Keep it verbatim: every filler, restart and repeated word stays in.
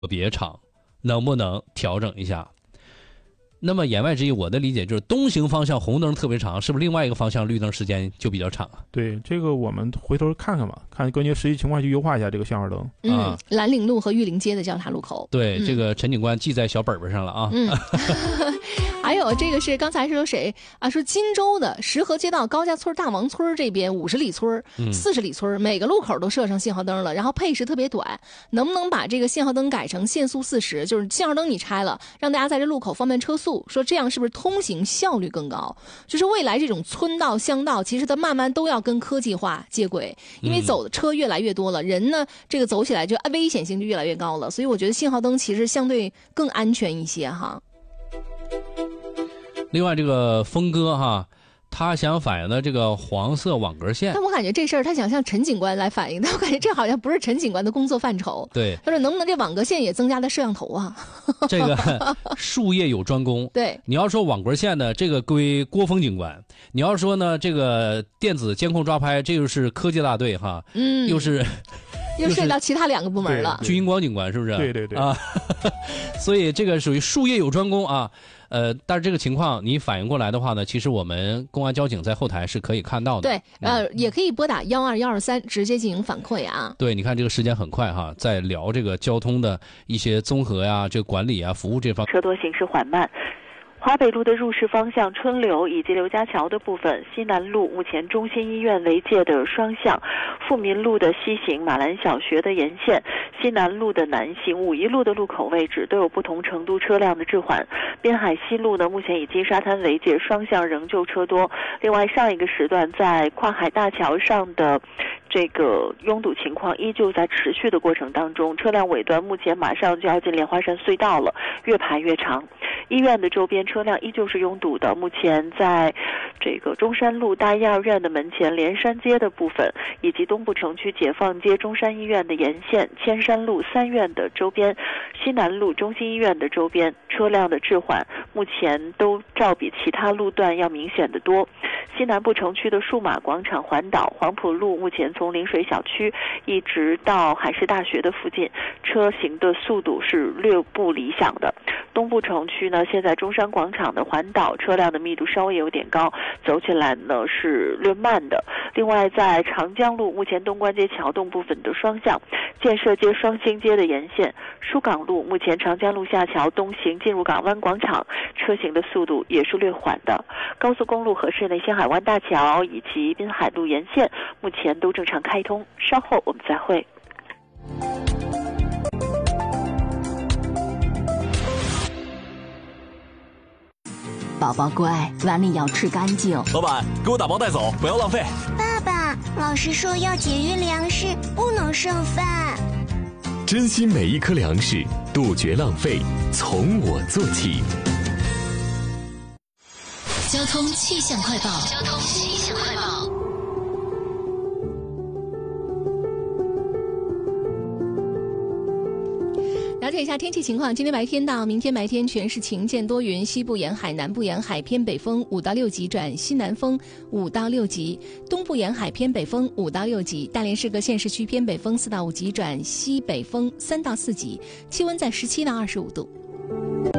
别长，能不能调整一下？那么言外之意，我的理解就是东行方向红灯特别长，是不是另外一个方向绿灯时间就比较长啊？ 对，这个我们回头看看吧，看根据实际情况去优化一下这个信号灯。 嗯， 啊、 蓝岭路和玉林街的交叉路口。 对， 嗯、 这个陈警官记在小本本上了啊。 嗯，还有这个是刚才是有谁啊？说荆州的石河街道高家村、大王村这边五十里村、四十里村，每个路口都设上信号灯了，然后配时特别短，能不能把这个信号灯改成限速四十？就是信号灯你拆了，让大家在这路口方便车速，说这样是不是通行效率更高？就是未来这种村道、乡道，其实它慢慢都要跟科技化接轨，因为走的车越来越多了，人呢这个走起来就危险性就越来越高了，所以我觉得信号灯其实相对更安全一些哈。 另外，这个峰哥哈，他想反映的这个黄色网格线， 但我感觉这事儿他想向陈警官来反映，但我感觉这好像不是陈警官的工作范畴。 对， 他说能不能这网格线也增加的摄像头啊？ 这个术业有专攻。 对， 你要说网格线呢，这个归郭峰警官；你要说呢，这个电子监控抓拍，这就是科技大队哈， 嗯， 又是。 又涉及到其他两个部门了， 军光警官是不是？ 对对对啊，所以这个属于术业有专攻啊。呃，但是这个情况你反映过来的话呢，其实我们公安交警在后台是可以看到的。 对，呃，嗯、也可以拨打幺二幺二三直接进行反馈啊。 对，你看这个时间很快哈，在聊这个交通的一些综合呀、这个管理啊、服务这方面。 车多行驶缓慢。华北路的入市方向春柳以及刘家桥的部分，西南路目前中心医院为界的双向，富民路的西行马兰小学的沿线，西南路的南行五一路的路口位置都有不同程度车辆的滞缓。滨海西路呢，目前以金沙滩为界，双向仍旧车多。另外，上一个时段在跨海大桥上的这个拥堵情况依旧在持续的过程当中，车辆尾端目前马上就要进莲花山隧道了，越排越长。医院的周边车辆依旧是拥堵的，目前在这个中山路大医二院的门前、连山街的部分，以及东部城区解放街中山医院的沿线、千山路三院的周边、西南路中心医院的周边，车辆的滞缓目前都照比其他路段要明显的多。西南部城区的数码广场环岛、黄埔路目前从临水小区一直到海事大学的附近，车行的速度是略不理想的。东部城区呢，现在中山广场的环岛车辆的密度稍微有点高，走起来呢是略慢的。另外，在长江路目前东关街桥洞部分的双向、建设街双星街的沿线、疏港路目前长江路下桥东行进入港湾广场，车行的速度也是略缓的。高速公路和市内新海湾大桥以及滨海路沿线目前都正常开通，稍后我们再会。 宝宝乖，碗里要吃干净。 老板，给我打包带走，不要浪费。 爸爸，老师说要节约粮食，不能剩饭。 珍惜每一颗粮食，杜绝浪费，从我做起。 交通气象快报。交通气象快报。 了解一下天气情况，今天白天到明天白天全是晴间多云，西部沿海、南部沿海偏北风五到六级转西南风五到六级，东部沿海偏北风五到六级，大连市各县市区偏北风四到五级转西北风三到四级，气温在十七到二十五度。